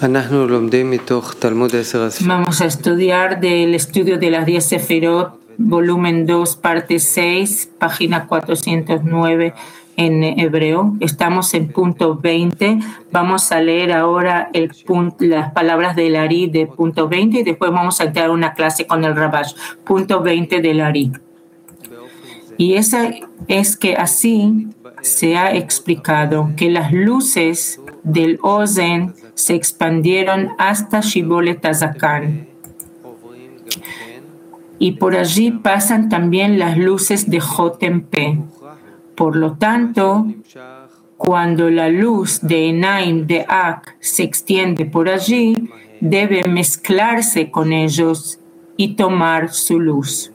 Vamos a estudiar del estudio de las 10 Sefirot, volumen 2, parte 6, página 409 en hebreo. Estamos en punto 20. Vamos a leer ahora las palabras del Ari de punto 20 y después vamos a entrar a una clase con el Rabash. Punto 20 del Ari. Y esa es que así se ha explicado que las luces del Ozen se expandieron hasta Shibolet Hazakan. Y por allí pasan también las luces de Jotem P. Por lo tanto, cuando la luz de Enaim de Ak se extiende por allí, debe mezclarse con ellos y tomar su luz.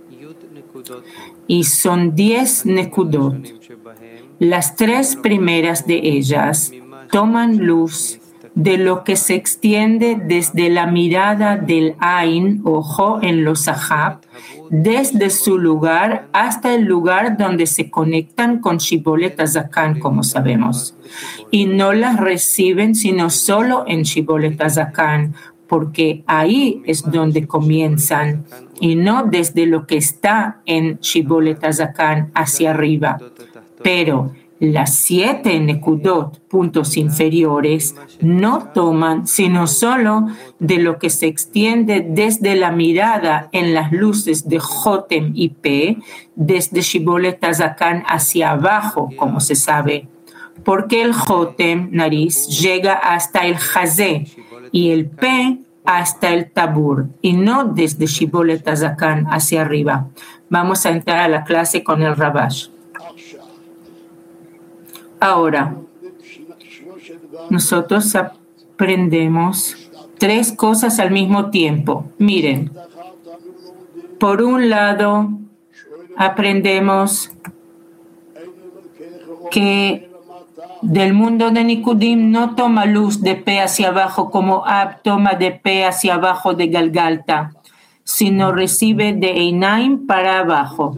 Y son 10 Nekudot. Las 3 primeras de ellas toman luz de lo que se extiende desde la mirada del Ain, ojo en los Ahab, desde su lugar hasta el lugar donde se conectan con Shibolet Hazakan, como sabemos. Y no las reciben sino solo en Shibolet Hazakan, porque ahí es donde comienzan, y no desde lo que está en Shibolet Hazakan hacia arriba. Pero las 7 Nekudot, puntos inferiores, no toman sino solo de lo que se extiende desde la mirada en las luces de Jotem y P, desde Shibolet Hazakan hacia abajo, como se sabe. Porque el Jotem, nariz, llega hasta el Hazé y el P hasta el Tabur, y no desde Shibolet Hazakan hacia arriba. Vamos a entrar a la clase con el Rabash. Ahora, nosotros aprendemos 3 cosas al mismo tiempo. Miren, por un lado, aprendemos que del mundo de Nikudim no toma luz de P hacia abajo como Ab toma de P hacia abajo de Galgalta, sino recibe de Einaim para abajo.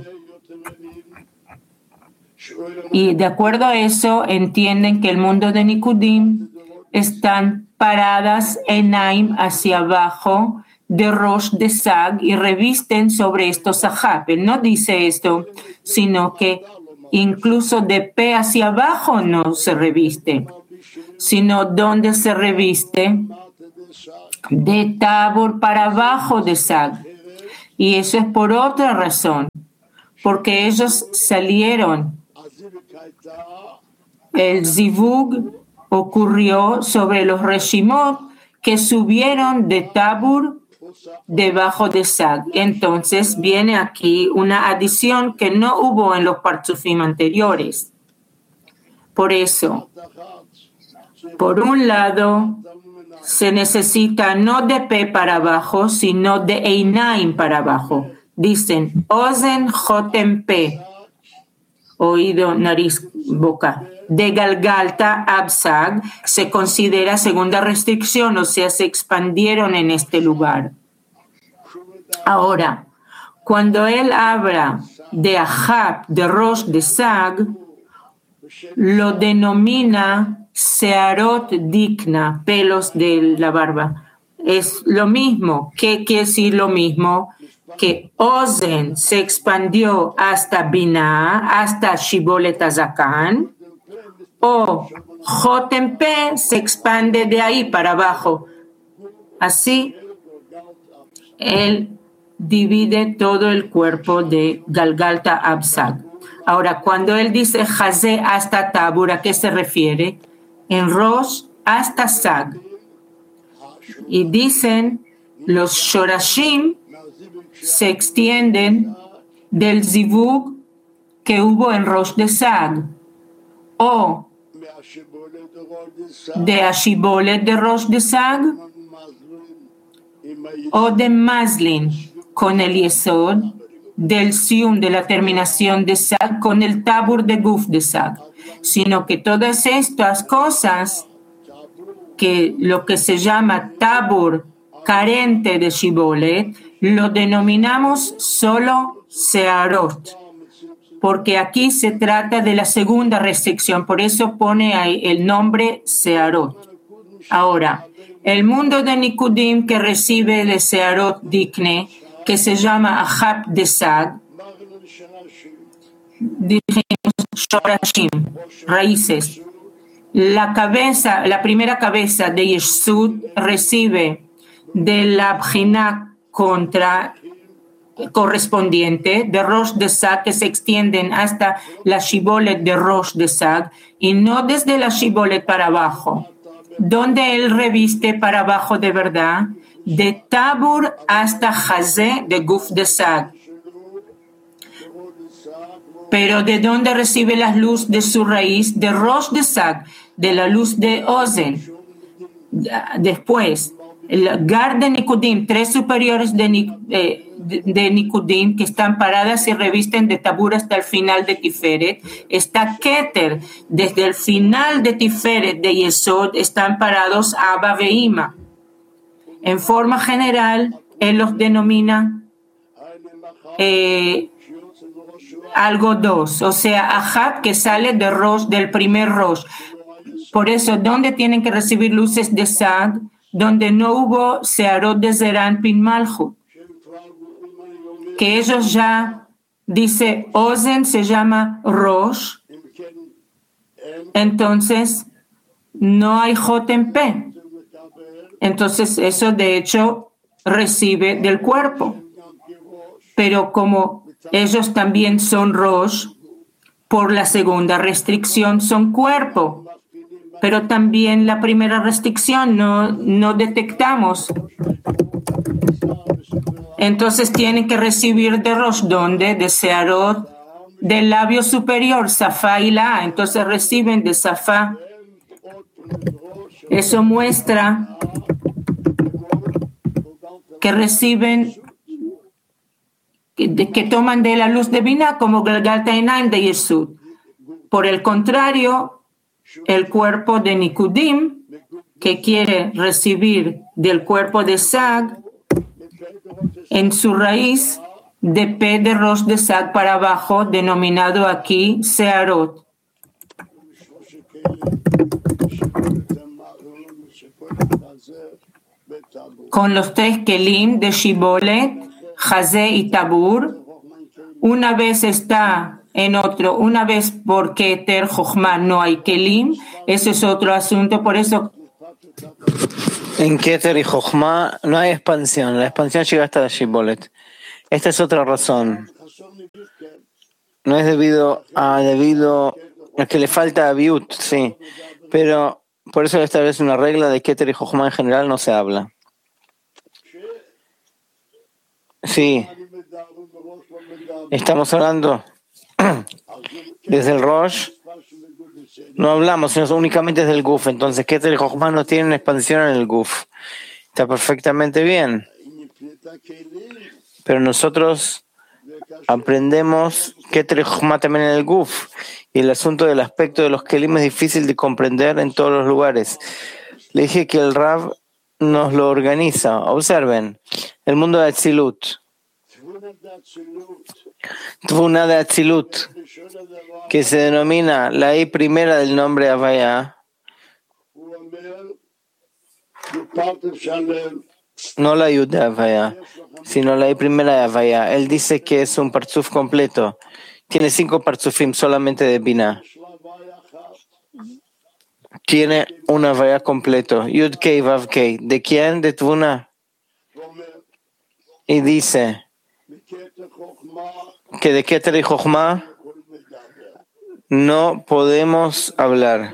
Y de acuerdo a eso, entienden que el mundo de Nikudim están paradas Einaim hacia abajo de Rosh de Sag y revisten sobre estos Ahab. Él no dice esto, sino que incluso de P hacia abajo no se reviste, sino donde se reviste de Tabor para abajo de Sag. Y eso es por otra razón, porque ellos salieron. El Zivug ocurrió sobre los Reshimot que subieron de Tabur debajo de Sag. Entonces viene aquí una adición que no hubo en los Partzufim anteriores. Por eso, por un lado, se necesita no de P para abajo, sino de Einaim para abajo. Dicen, Ozen Jotem P, oído, nariz, boca. De Galgalta Absag se considera segunda restricción, o sea, se expandieron en este lugar. Ahora, cuando él habla de Ahab, de Rosh de Sag, lo denomina Searot Dikna, pelos de la barba. Es lo mismo. ¿Qué quiere decir lo mismo? Que Ozen se expandió hasta Binah, hasta Shibolet Hazakan, o Jotem P se expande de ahí para abajo. Así, él divide todo el cuerpo de Galgalta Absag. Ahora, cuando él dice Hazé hasta Tabur, ¿a qué se refiere? En Rosh hasta Sag. Y dicen, los Shorashim se extienden del Zivug que hubo en Rosh de Sag, o de Ashibolet de Rosh de Sag, o de Maslin con el Yesod, del Sium de la terminación de Sag con el Tabur de Guf de Sag, sino que todas estas cosas, que lo que se llama Tabur carente de Shibolet, lo denominamos solo Searot, porque aquí se trata de la segunda restricción, por eso pone ahí el nombre Searot. Ahora, El mundo de Nikudim que recibe de Searot Dikne, que se llama Ahab de Sag, dijimos Shorashim, raíces. La primera cabeza de Yesud recibe de la Bjina correspondiente de Rosh de Sag, que se extienden hasta la Shibolet de Rosh de Sag, y no desde la Shibolet para abajo, donde él reviste para abajo de verdad, de Tabur hasta Hazé de Guf de Sag. Pero ¿de dónde recibe la luz de su raíz? De Rosh de Sag, de la luz de Ozen. Después, el Gar de Nikudim, tres superiores de Nikudim que están paradas y revisten de Tabur hasta el final de Tiferet. Está Keter, desde el final de Tiferet de Yesod están parados Abba ve Ima. En forma general, él los denomina algo dos, o sea, Ahab, que sale de Rosh, del primer Rosh. Por eso, ¿dónde tienen que recibir luces de Sag? Donde no hubo Searot de Zeran Pin Malchut. Que ellos ya, dice, Ozen se llama Rosh, entonces no hay Jotem Pe. Entonces, eso de hecho recibe del cuerpo. Pero como ellos también son Rosh, por la segunda restricción son cuerpo. Pero también la primera restricción no detectamos. Entonces tienen que recibir de Rosh, donde de Searot, del labio superior, Safá y La. Entonces reciben de Safá. Eso muestra que reciben, que toman de la luz divina como Galgalta Einaim de Yesud. Por el contrario, el cuerpo de Nikudim, que quiere recibir del cuerpo de Sag, en su raíz de P de Rosh de Sag para abajo, denominado aquí Searot. Con los tres Kelim de Shibolet, Hazé y Tabur, una vez está en otro, una vez por Keter, Jochma no hay Kelim, ese es otro asunto, por eso en Keter y Jochma no hay expansión, la expansión llega hasta la Shibolet. Esta es otra razón. No es debido a que le falta a Biut, sí, pero por eso establece una regla de Keter y Jochma en general no se habla. Sí, estamos hablando desde el Rosh, no hablamos, sino únicamente desde el Guf. Entonces, Keter y Jochma no tienen expansión en el Guf. Está perfectamente bien. Pero nosotros aprendemos Keter y Jochma también en el Guf. Y el asunto del aspecto de los Kelim es difícil de comprender en todos los lugares. Le dije que el Rav nos lo organiza. Observen, el mundo de Atzilut. Tvuna de Atzilut, que se denomina la I primera del nombre Havaya, no la Yud de Havaya, sino la I primera de Havaya. Él dice que es un parzuf completo. Tiene 5 parzufim solamente de Binah. Tiene un Havaya completo. Yud Kei Vav Kei. ¿De quién? De Tvuna. Y dice que de Keter y Jochma no podemos hablar.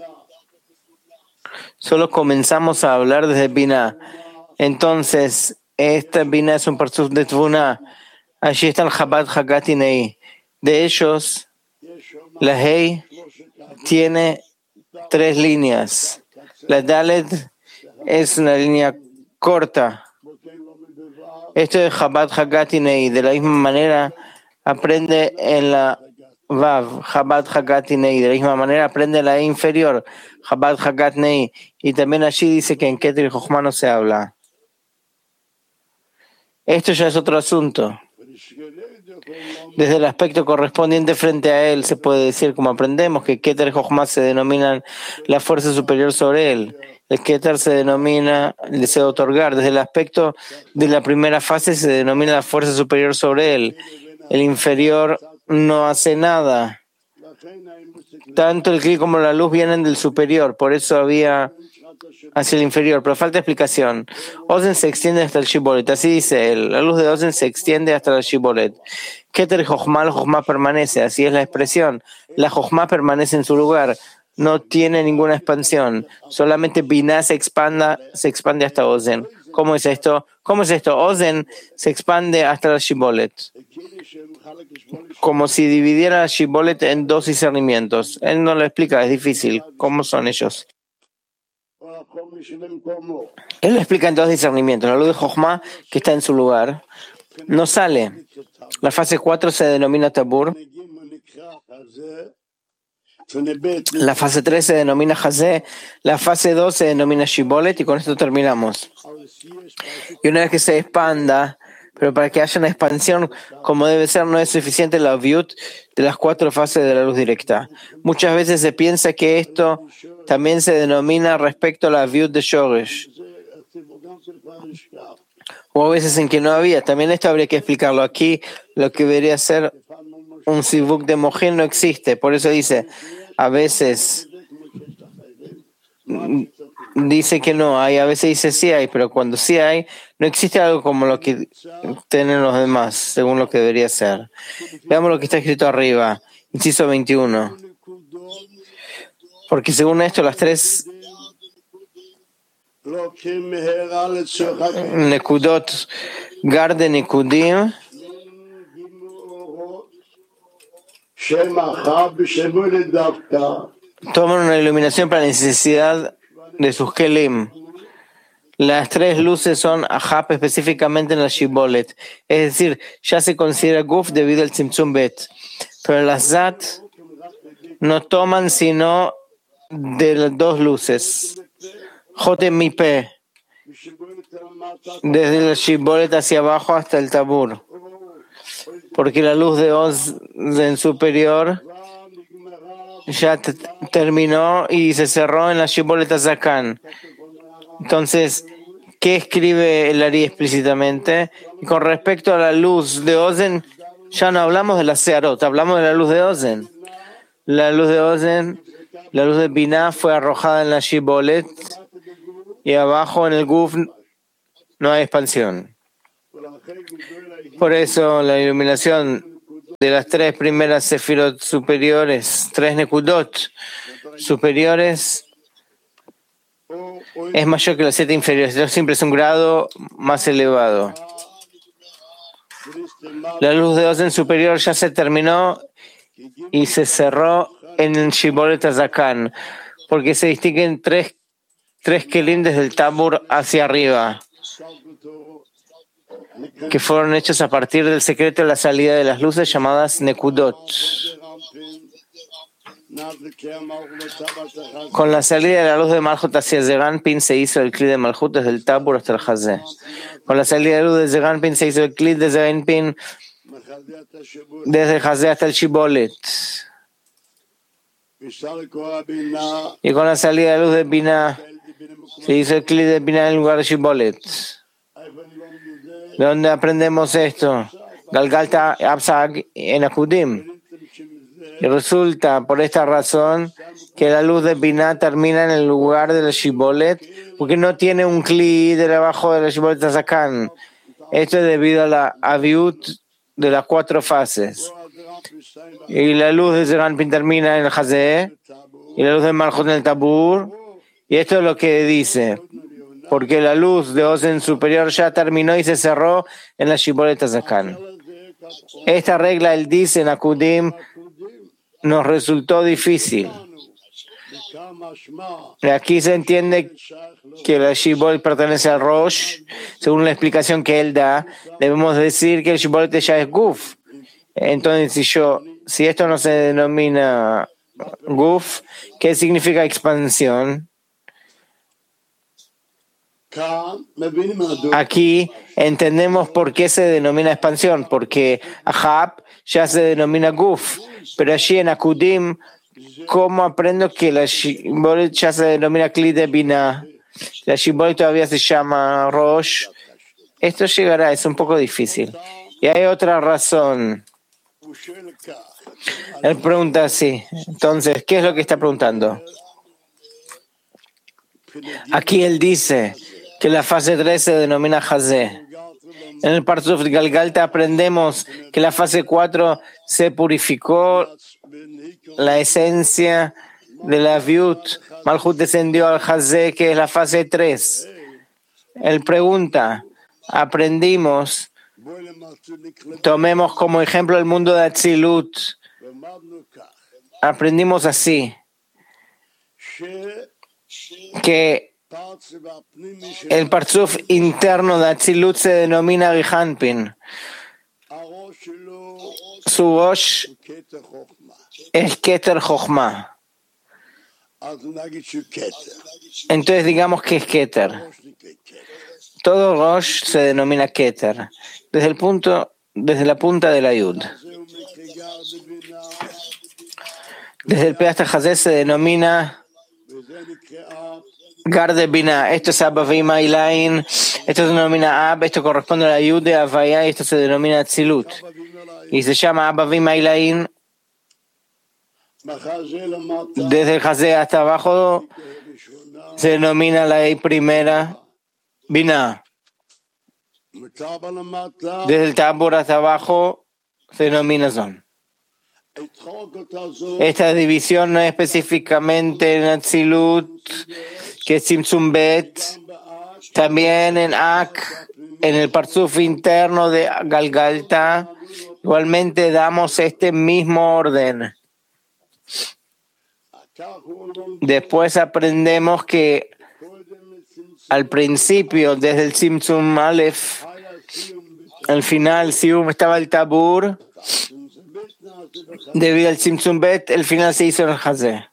Solo comenzamos a hablar desde Binah. Entonces, esta Binah es un parzuf de Tvuna. Allí está el Chabad Hagat Nei. De ellos, la Hei tiene 3 líneas. La Dalet es una línea corta. Esto es Chabad Hagat Nei. De la misma manera, aprende en la Vav, Chabad Hagat Nei. De la misma manera, aprende en la E inferior, Chabad Hagat Nei. Y también allí dice que en Keter y Jochma no se habla. Esto ya es otro asunto. Desde el aspecto correspondiente frente a él, se puede decir, como aprendemos, que Keter y Jochma se denominan la fuerza superior sobre él. El Keter se denomina el deseo de otorgar. Desde el aspecto de la primera fase se denomina la fuerza superior sobre él. El inferior no hace nada. Tanto el Kli como la luz vienen del superior, por eso había hacia el inferior, pero falta explicación. Ozen se extiende hasta el Shibolet, así dice él. La luz de Ozen se extiende hasta el Shibolet. Keter y Jochma, la Jochma permanece, así es la expresión. La Jochma permanece en su lugar, no tiene ninguna expansión. Solamente Binah se expande hasta Ozen. ¿Cómo es esto? Ozen se expande hasta el Shibolet, como si dividiera el Shibolet en dos discernimientos. Él no lo explica, es difícil. ¿Cómo son ellos? Él lo explica en dos discernimientos. La luz de Jochma, que está en su lugar, no sale. La fase 4 se denomina Tabur. La fase 3 se denomina Hazé. La fase 2 se denomina Shibolet. Y con esto terminamos. Y una vez que se expanda, pero para que haya una expansión como debe ser, no es suficiente la viut de las 4 fases de la luz directa. Muchas veces se piensa que esto también se denomina respecto a la viut de Shoresh. O a veces en que no había. También esto habría que explicarlo. Aquí lo que debería ser un sivuk de Mohin no existe. Por eso dice, a veces dice que no hay, a veces dice sí hay, pero cuando sí hay, no existe algo como lo que tienen los demás, según lo que debería ser. Veamos lo que está escrito arriba, inciso 21. Porque según esto, las 3 Nekudot Garden Nekudim toman una iluminación para la necesidad de sus kelim. Las 3 luces son Ahab específicamente en el Shibolet, es decir, ya se considera Guf debido al Tzimtzum Bet. Pero las Zat no toman sino de las 2 luces. Jotem Mipe, desde el Shibolet hacia abajo hasta el Tabur. Porque la luz de Ozen superior ya terminó y se cerró en la Shibolet Azakan. Entonces, ¿qué escribe el Ari explícitamente? Y con respecto a la luz de Ozen, ya no hablamos de la Searot, hablamos de la luz de Ozen. La luz de Ozen, la luz de Binah fue arrojada en la Shibolet y abajo en el Guf no hay expansión. Por eso la iluminación de las 3 primeras Sefirot superiores, 3 Nekudot superiores, es mayor que las 7 inferiores. Esto siempre es un grado más elevado. La luz de Ozen superior ya se terminó y se cerró en el Shibolet Azakan, porque se distinguen 3 kelim desde el Tabur hacia arriba, que fueron hechos a partir del secreto de la salida de las luces llamadas Nekudot. Con la salida de la luz de Malhut hacia Zeranpin se hizo el Kli de Malhut desde el Tabur hasta el Hazé. Con la salida de la luz de Zeranpin se hizo el Kli de Zeranpin desde el Hazé hasta el Shibolet. Y con la salida de la luz de Binah se hizo el Kli de Binah en lugar de Shibolet. ¿De dónde aprendemos esto? Galgalta Absag en Akudim. Y resulta, por esta razón, que la luz de Binah termina en el lugar de la Shibolet, porque no tiene un Kli de abajo de la Shibolet Azakan. Esto es debido a la aviut de las 4 fases. Y la luz de Zeranpin termina en el Hazé, y la luz de Malhut en el Tabur. Y esto es lo que dice, porque la luz de Ozen superior ya terminó y se cerró en la Shibolet Azakan. Esta regla, él dice en Akudim, nos resultó difícil. Y aquí se entiende que la Shibolet pertenece al Rosh. Según la explicación que él da, debemos decir que el Shibolet ya es Guf. Entonces, si esto no se denomina Guf, ¿qué significa expansión? Aquí entendemos por qué se denomina expansión, porque Ahab ya se denomina Guf, pero allí en Akudim, ¿cómo aprendo que la Shibboleth ya se denomina Kli de Binah? La Shibboleth todavía se llama Rosh. Esto llegará, es un poco difícil. Y hay otra razón. Él pregunta así. Entonces, ¿qué es lo que está preguntando? Aquí él dice que la fase 3 se denomina Hazé. En el Parsuf de Galgalta aprendemos que la fase 4 se purificó la esencia de la Viut. Malhut descendió al Hazé, que es la fase 3. Él pregunta, aprendimos, tomemos como ejemplo el mundo de Atzilut. Aprendimos así, que el Parsuf interno de Atzilut se denomina Rihanpin. Su Rosh es Keter Chochma. Entonces digamos que es Keter. Todo Rosh se denomina Keter, desde la punta de la Yud. Desde el P hasta Hazé se denomina Gar de Binah. Esto es Abba Vima Ilain. Esto se denomina Ab. Esto corresponde a la Yud de Avaya. Y esto se denomina Tzilut. Y se llama Abba Vima Ilain. Desde el Hazé hasta abajo se denomina la I primera Binah. Desde el Tabor hasta abajo se denomina Zon. Esta división no es específicamente en Atzilut, que es Tzimtzum Bet, también en Ak, en el Parsuf interno de Galgalta, igualmente damos este mismo orden. Después aprendemos que al principio, desde el Tzimtzum Aleph, al final, Sium estaba el Tabur. Debido al Tzimtzum Bet, el final se hizo en el Hazé.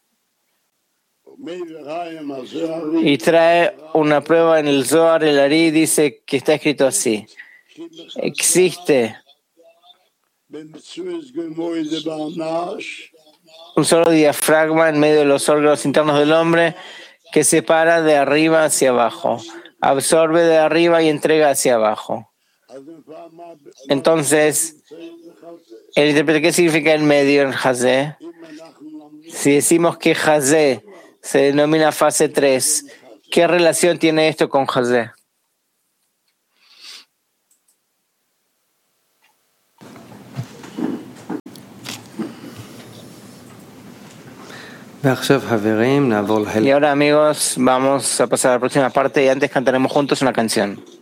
Y trae una prueba en el Zohar, el Ari dice que está escrito así. Existe un solo diafragma en medio de los órganos internos del hombre que separa de arriba hacia abajo, absorbe de arriba y entrega hacia abajo. Entonces, él interpreta qué significa en medio en Hazé. Si decimos que Hazé se denomina fase 3, ¿qué relación tiene esto con Hazé? Y ahora, amigos, vamos a pasar a la próxima parte y antes cantaremos juntos una canción.